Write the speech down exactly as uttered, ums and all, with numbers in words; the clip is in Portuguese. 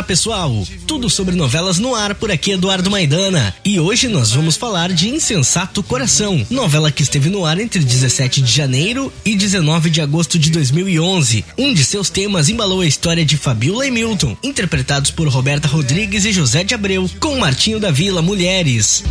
Olá pessoal, tudo sobre novelas no ar, por aqui Eduardo Maidana. E hoje nós vamos falar de Insensato Coração, novela que esteve no ar entre dezessete de janeiro e dezenove de agosto de dois mil e onze. Um de seus temas embalou a história de Fabiola e Milton, interpretados por Roberta Rodrigues e José de Abreu, com Martinho da Vila, Mulheres.